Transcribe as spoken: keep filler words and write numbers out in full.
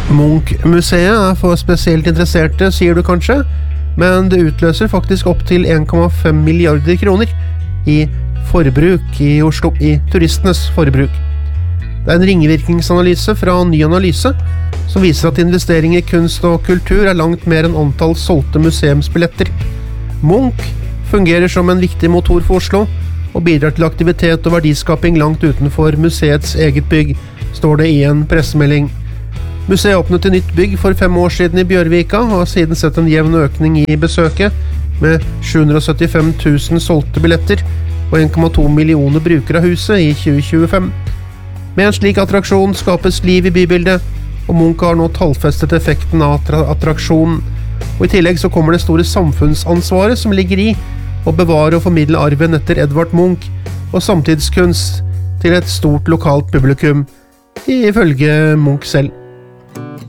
Munch-museet er for spesielt interesserte, sier du kanskje, men det utløser faktisk opp til en komma fem milliarder kroner i forbruk i Oslo, i turistenes forbruk. Det er en ringvirkningsanalyse fra Ny Analyse, som viser at investering i kunst og kultur er langt mer enn antall solgte museumsbilletter. Munch fungerer som en viktig motor for Oslo, og bidrar til aktivitet og verdiskaping langt utenfor museets eget bygg, står det i en pressemelding. Museet åpnet et nytt bygg for fem år siden i Bjørvika, og har siden sett en jevn økning i besøket, med sju hundre og syttifem tusen solgte billetter og en komma to millioner brukere av huset i tjue tjuefem. Med en slik attraksjon skapes liv i bybildet, og Munch har nå tallfestet effekten av attraksjonen. Og i tillegg så kommer det store samfunnsansvaret som ligger i å bevare og formidle arven etter Edvard Munch og samtidskunst til et stort lokalt publikum, ifølge Munch selv.